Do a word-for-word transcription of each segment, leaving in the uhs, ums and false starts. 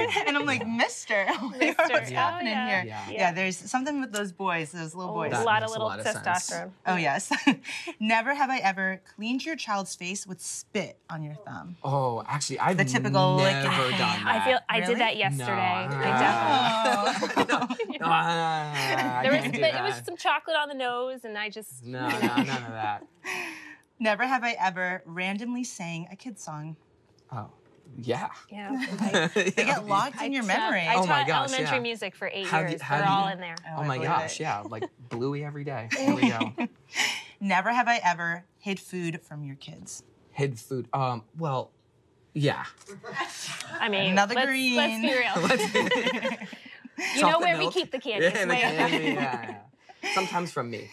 And I'm like, Mister, Mister. what's Yeah. happening Oh, yeah. here? Yeah. Yeah. Yeah. there's something with those boys, those little boys. A That lot makes of a little lot of sense. testosterone. Oh, yes. Never have I ever cleaned your child's face with spit on your thumb. Oh, actually, I've The typical, like, never done that. I feel I Really? did that yesterday. No. I definitely. Oh. Ah, I There was, can't do but it that. was some chocolate on the nose, and I just No, no, none of that. Never have I ever randomly sang a kid's song. Oh, yeah. yeah. I, They get locked in your memory. I Oh taught my gosh, elementary yeah. music for eight How do you- years. how They're do you- all in there. Oh I my believe gosh, it. yeah, like Bluey every day. Here we go. Never have I ever hid food from your kids. Hid food. Um, well, yeah. I mean, Another let's, green. let's be real. You know Chocolate where we milk. keep the candies. Yeah, the right? candy, yeah, yeah. Sometimes from me.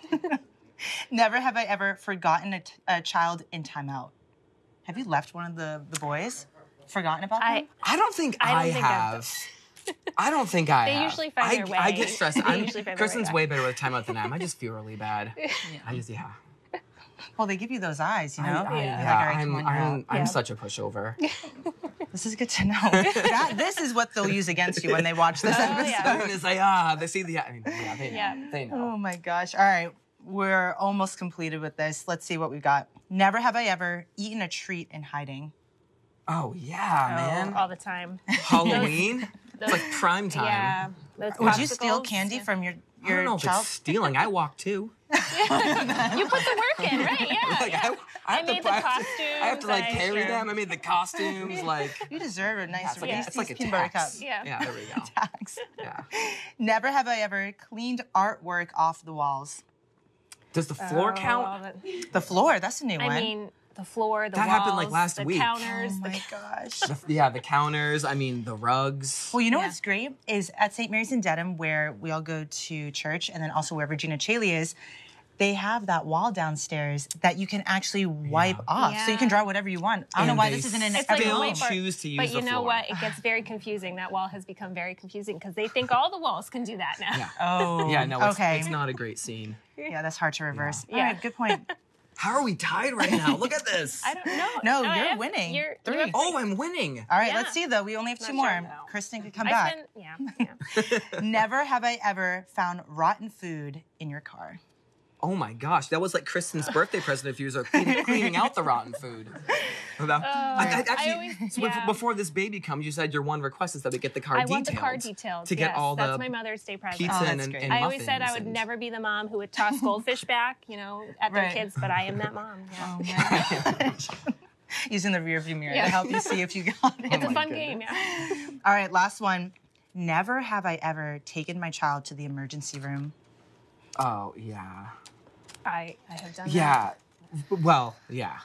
Never have I ever forgotten a, t- a child in timeout. Have you left one of the, the boys? Forgotten about I, them? I don't think I don't I, think I've have. I don't think I They have. usually find I, their way. I get stressed. They I'm, usually find their Kristen's way. way better with timeout than I am. I just feel really bad. I just, yeah. Well, they give you those eyes, you know? I, I, Yeah. yeah, Like, all right, I'm, come on, you're I'm, out. I'm Yeah. such a pushover. This is good to know. That, this is what they'll use against you when they watch this Oh, episode. yeah. And it's like, ah, they see the, I mean, yeah, they know. Yeah. They know. Oh my gosh. All right. We're almost completed with this. Let's see what we've got. Never have I ever eaten a treat in hiding. Oh, yeah, man. all the time. Halloween? Those- it's like prime time. Yeah. Those Would you steal popsicles, candy yeah. from your, I your don't know if child? it's stealing. I walk too. You put the work in, right? Yeah. Like, yeah. I, I, have made to, the I have to- costumes. I have to like I- carry yeah. them. I made the costumes. Like, You deserve a nice it's like, Reese's it's like a peanut butter cup. tax. Yeah. Yeah, there we go. Tax. Yeah. Never have I ever cleaned artwork off the walls. Does the floor Oh, count? all the- The floor, that's a new I one. mean, the floor, the That walls, happened, like, last the week. counters. Oh the my gosh. The, yeah, the counters. I mean, the rugs. Well, you know Yeah. what's great is at Saint Mary's in Dedham, where we all go to church, and then also where Regina Chaley is, they have that wall downstairs that you can actually wipe off. So you can Yeah. draw whatever you want. I don't And know why they this isn't in It's like every a still home. whiteboard. choose to use But you the know floor. what? It gets very confusing. That wall has become very confusing because they think all the walls can do that now. Yeah. Oh, Yeah, no, it's, okay. it's not a great scene. Yeah, that's hard to reverse. Yeah. All right, good point. How are we tied right now? Look at this. I don't know. No, I you're have- winning. You're, Three. You're, Oh, I'm winning. All right, Yeah. let's see, though. We only have two Not more. sure, though. Kristen can come I back. spent, yeah, yeah. Never have I ever found rotten food in your car. Oh my gosh, that was like Kristen's birthday present a few years ago, cleaning, cleaning out the rotten food. That- I, I, I actually, always- so bef- yeah. before this baby comes, you said your one request is that we get the car I detailed. want the car detailed. To get yes, all that's the my Mother's Day present. pizza Oh, and, that's and, great. and I always said I muffins would and- never be the mom who would toss goldfish back, you know, at their Right. kids, but I am that mom. Yeah. Oh my gosh. Using the rearview mirror Yeah. to help you see if you got it. It's a my fun goodness. game, yeah. All right, last one. Never have I ever taken my child to the emergency room. Oh, yeah. I, I have done Yeah. Well, yeah.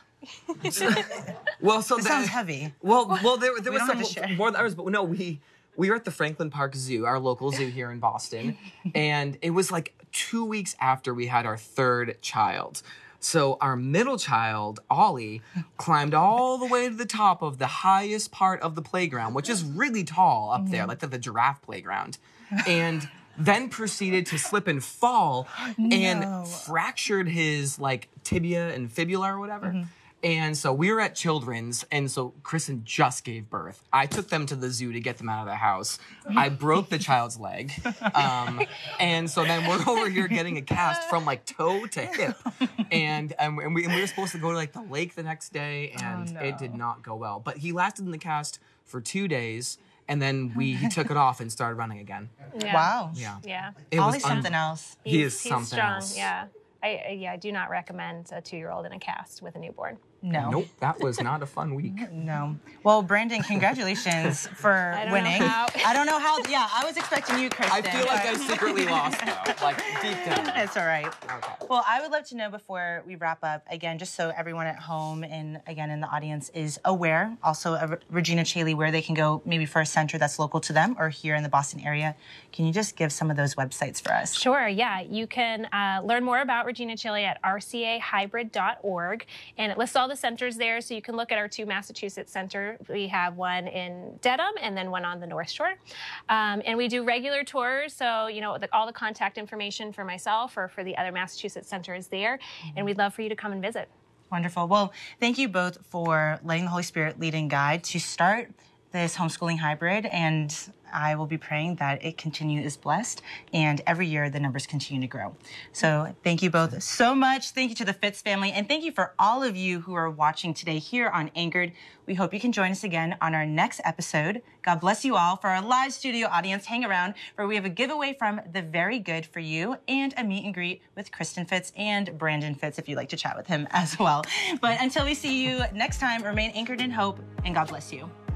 well, so This that sounds heavy. Well, well, there, there We was don't have some to share. more than ours, but no, we we were at the Franklin Park Zoo, our local zoo here in Boston, and it was like two weeks after we had our third child. So our middle child, Ollie, climbed all the way to the top of the highest part of the playground, which is really tall up there, like the, the giraffe playground, and then proceeded to slip and fall and No. fractured his like tibia and fibula or whatever. And so we were at Children's, and so Kristen just gave birth. I took them to the zoo to get them out of the house. I broke the child's leg. Um, and so then we're over here getting a cast from like toe to hip. And, and, we, and we were supposed to go to like the lake the next day, and no. it did not go well. But he lasted in the cast for two days, and then we he took it off and started running again. Yeah. Wow. Yeah. Yeah. It Ollie's un- something else. He He's- is he's something strong, else. Yeah. I, I yeah, I do not recommend a two-year-old in a cast with a newborn. No. Nope, that was not a fun week. No. Well, Brandon, congratulations for I don't know winning. how. I don't know how. Yeah, I was expecting you, Kristen. I feel like I but- secretly lost though, like deep down. It's all right. Okay. Well, I would love to know before we wrap up, again, just so everyone at home and again in the audience is aware, also of Regina Chaley, where they can go maybe for a center that's local to them or here in the Boston area. Can you just give some of those websites for us? Sure, yeah. You can uh, learn more about Regina Chaley at r c a hybrid dot org, and it lists all the centers there, so you can look at our two Massachusetts centers. We have one in Dedham and then one on the North Shore. Um, and we do regular tours, so, you know, the, all the contact information for myself or for the other Massachusetts center is there, and we'd love for you to come and visit. Wonderful. Well, thank you both for letting the Holy Spirit lead and guide to start this homeschooling hybrid, and I will be praying that it continues blessed, and every year the numbers continue to grow. So thank you both so much. Thank you to the Fitz family, and thank you for all of you who are watching today here on Anchored. We hope you can join us again on our next episode. God bless you all. For our live studio audience, hang around, for we have a giveaway from The Very Good for you and a meet and greet with Kristen Fitz and Brandon Fitz if you'd like to chat with him as well. But until we see you next time, remain anchored in hope, and God bless you.